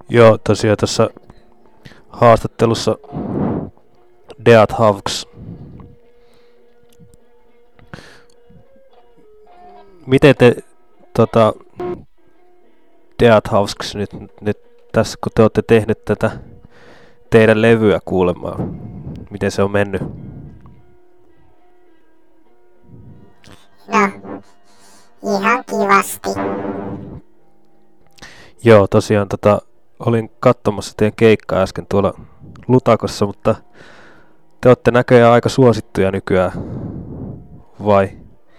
Joo, tosiaan tässä haastattelussa Dead Havks. Miten te Dead Havks nyt tässä kun te olette tehnyt tätä teidän levyä kuulemaan, miten se on mennyt? No, ihan kivasti. Joo, tosiaan olin katsomassa teidän keikkaa äsken tuolla Lutakossa, mutta te olette näköjään aika suosittuja nykyään, vai?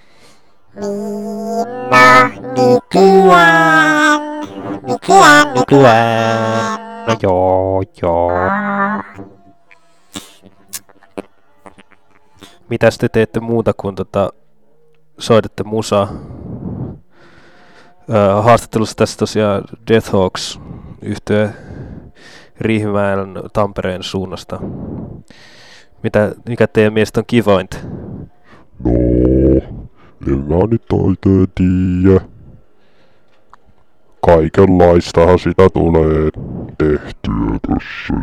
Niin, no, nykyään. No joo. Mitäs te teette muuta kuin soitatte musaa? Haastattelussa tässä tosiaan Deathhawks yhtye Riihimäen Tampereen suunnasta. Mikä teidän mielestä on kivointa? No, en mä nyt oikein tiedä. Kaikenlaistahan sitä tulee tehtyä tossa